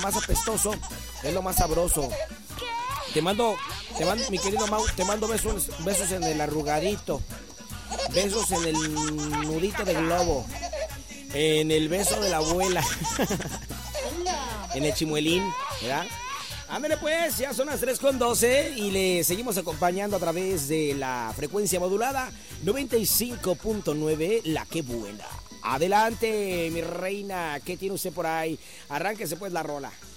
más apestoso es lo más sabroso. Te mando, mi querido Mau, te mando besos en el arrugadito, besos en el nudito de globo, en el beso de la abuela, en el chimuelín, ¿verdad? Ándale pues, ya son las 3:12 y le seguimos acompañando a través de la frecuencia modulada 95.9, La Que Buena. Adelante, mi reina, ¿qué tiene usted por ahí? Arránquese pues la rola.